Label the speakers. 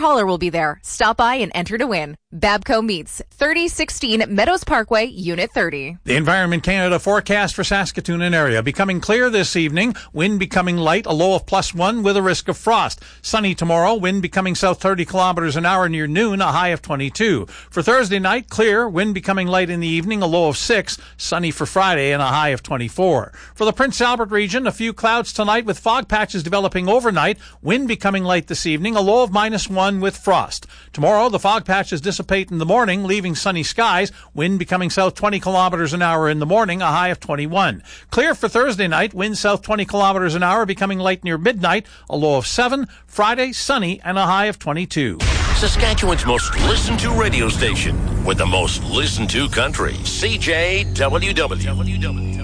Speaker 1: hauler will be there. Stop by and enter to win. Babco Meats, 3016 Meadows Parkway, Unit 30.
Speaker 2: The Environment Canada forecast for Saskatoon and area. Becoming clear this evening, wind becoming light, a low of +1 with a risk of frost. Sunny tomorrow, wind becoming south 30 kilometers an hour near noon, a high of 22. For Thursday night, clear, wind becoming light in the evening, a low of 6. Sunny for Friday and a high of 24. For the Prince Albert region, a few clouds tonight with fog patches developing overnight, wind becoming light this evening, a low of -1 with frost. Tomorrow, the fog patches dissipate in the morning, leaving sunny skies, wind becoming south 20 kilometers an hour in the morning, a high of 21. Clear for Thursday night, wind south 20 kilometers an hour, becoming light near midnight, a low of 7. Friday, sunny and a high of 22.
Speaker 3: Saskatchewan's most listened to radio station with the most listened to country, CJWW.